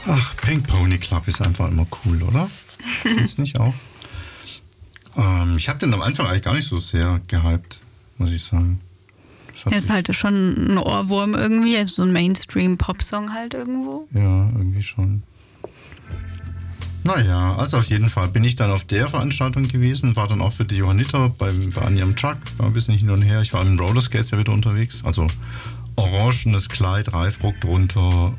Ach, Pink Pony Club ist einfach immer cool, oder? Findest du nicht auch? Ich habe den am Anfang eigentlich gar nicht so sehr gehypt, muss ich sagen. Er ist halt schon ein Ohrwurm irgendwie, also so ein Mainstream-Pop-Song halt irgendwo. Ja, irgendwie schon. Naja, also auf jeden Fall bin ich dann auf der Veranstaltung gewesen, war dann auch für die Johanniter bei Annie am Truck, war ein bisschen hin und her. Ich war im Rollerskates ja wieder unterwegs, also orangenes Kleid, Reifrock drunter,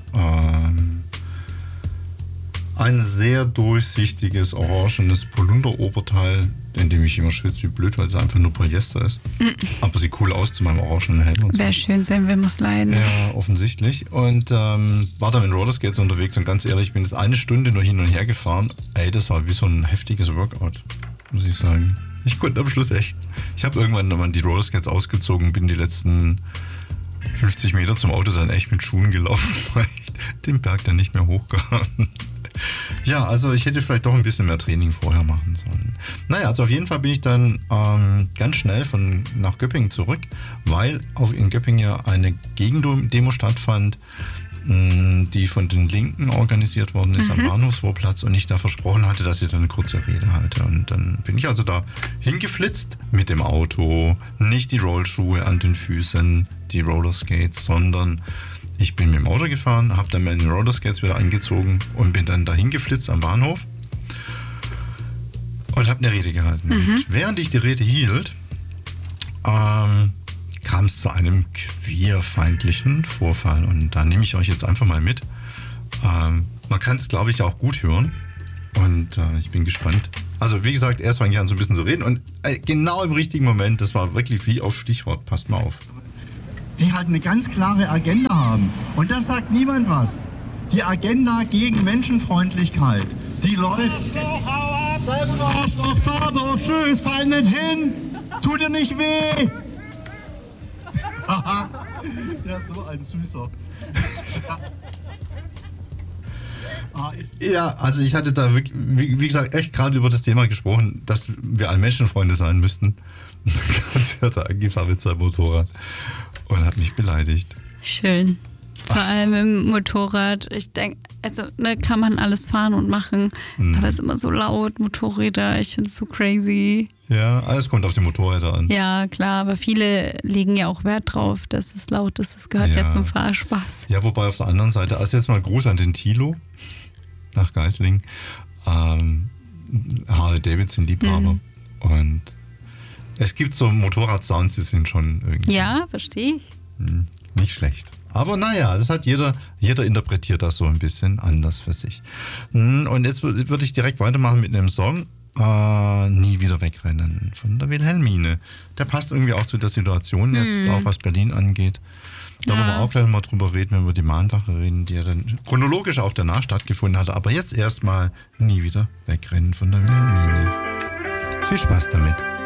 ein sehr durchsichtiges, orangenes Polunderoberteil, in dem ich immer schwitze wie blöd, weil es einfach nur Polyester ist. Aber sieht cool aus zu meinem orangenen Helm und so. Wer schön sein will, muss leiden. Ja, offensichtlich. Und war dann mit Rollerskates unterwegs und ganz ehrlich, ich bin jetzt eine Stunde nur hin und her gefahren. Ey, das war wie so ein heftiges Workout, muss ich sagen. Ich konnte am Schluss echt. Ich habe irgendwann mal die Rollerskates ausgezogen, bin die letzten 50 Meter zum Auto dann echt mit Schuhen gelaufen, weil ich den Berg dann nicht mehr hochkam. Ja, also ich hätte vielleicht doch ein bisschen mehr Training vorher machen sollen. Naja, also auf jeden Fall bin ich dann ganz schnell nach Göppingen zurück, weil in Göppingen ja eine Gegendemo stattfand, die von den Linken organisiert worden ist am Bahnhofsvorplatz und ich da versprochen hatte, dass ich dann eine kurze Rede halte. Und dann bin ich also da hingeflitzt mit dem Auto, nicht die Rollschuhe an den Füßen, die Rollerskates, sondern ich bin mit dem Auto gefahren, habe dann meine Rollerskates wieder angezogen und bin dann dahin geflitzt am Bahnhof und habe eine Rede gehalten. Und während ich die Rede hielt, kam es zu einem queerfeindlichen Vorfall und da nehme ich euch jetzt einfach mal mit. Man kann es, glaube ich, auch gut hören und ich bin gespannt. Also wie gesagt, erst fange ich an so ein bisschen zu reden und genau im richtigen Moment, das war wirklich wie auf Stichwort, passt mal auf. Die halt eine ganz klare Agenda haben. Und das sagt niemand was. Die Agenda gegen Menschenfreundlichkeit, die läuft. Arschloch, fahr doch, tschüss, fall nicht hin, tut dir nicht weh. Ja, so ein Süßer. Ja, also ich hatte da, wie gesagt, echt gerade über das Thema gesprochen, dass wir alle Menschenfreunde sein müssten. Und er hat da angefangen mit seinem Motorrad und hat mich beleidigt. Schön. Vor allem im Motorrad. Ich denke, also kann man alles fahren und machen, aber es ist immer so laut, Motorräder, ich finde es so crazy. Ja, alles kommt auf die Motorräder an. Ja, klar, aber viele legen ja auch Wert drauf, dass es laut ist. Das gehört ja zum Fahrspaß. Ja, wobei auf der anderen Seite, also jetzt mal Gruß an den Thilo nach Geislingen, Harley-Davidson-Liebhaber. Und es gibt so Motorrad-Sounds, die sind schon irgendwie... Ja, verstehe ich. Nicht schlecht. Aber naja, das hat jeder interpretiert das so ein bisschen anders für sich. Und jetzt würde ich direkt weitermachen mit einem Song, Nie wieder wegrennen, von der Wilhelmine. Der passt irgendwie auch zu der Situation jetzt, auch was Berlin angeht. Da wollen wir auch gleich mal drüber reden, wenn wir über die Mahnwache reden, die ja dann chronologisch auch danach stattgefunden hatte. Aber jetzt erstmal Nie wieder wegrennen von der Wilhelmine. Viel Spaß damit.